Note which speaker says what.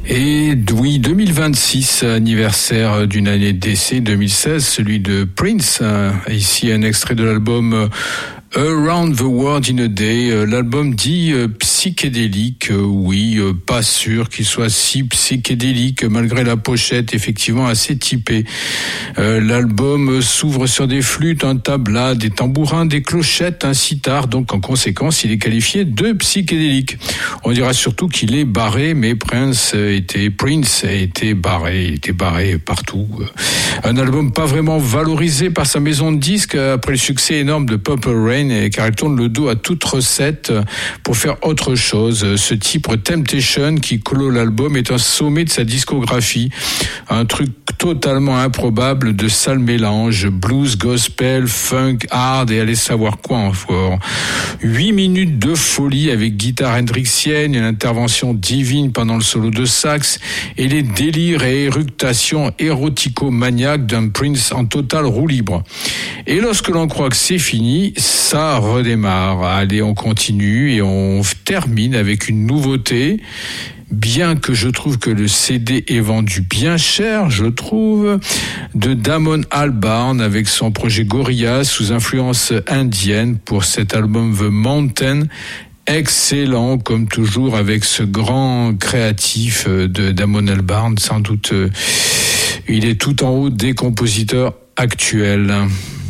Speaker 1: Et oui, 2026, anniversaire d'une année de décès, 2016, celui de Prince. Ici, un extrait de l'album Around the World in a Day, l'album dit psychédélique, oui, pas sûr qu'il soit si psychédélique malgré la pochette effectivement assez typée. L'album s'ouvre sur des flûtes, un tabla, des tambourins, des clochettes, un sitar, donc en conséquence il est qualifié de psychédélique. On dira surtout qu'il est barré, mais Prince était barré, il était barré partout. Un album pas vraiment valorisé par sa maison de disques après le succès énorme de Purple Rain, car elle tourne le dos à toute recette pour faire autre chose. Ce titre Temptation qui clôt l'album est un sommet de sa discographie, un truc totalement improbable de sale mélange, blues, gospel, funk, hard et allez savoir quoi encore. 8 minutes de folie avec guitare hendrixienne, une intervention divine pendant le solo de sax et les délires et éructations érotico-maniaques d'un Prince en totale roue libre. Et lorsque l'on croit que c'est fini, ça redémarre. Allez, on continue et on termine avec une nouveauté. Bien que je trouve que le CD est vendu bien cher, je trouve, de Damon Albarn avec son projet Gorillaz sous influence indienne pour cet album The Mountain. Excellent, comme toujours, avec ce grand créatif de Damon Albarn. Sans doute, il est tout en haut des compositeurs actuels.